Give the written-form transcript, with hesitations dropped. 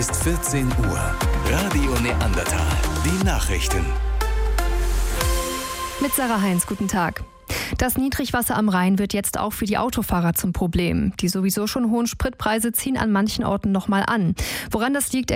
Ist 14 Uhr. Radio Neandertal. Die Nachrichten. Mit Sarah Heinz, guten Tag. Das Niedrigwasser am Rhein wird jetzt auch für die Autofahrer zum Problem. Die sowieso schon hohen Spritpreise ziehen an manchen Orten nochmal an. Woran das liegt,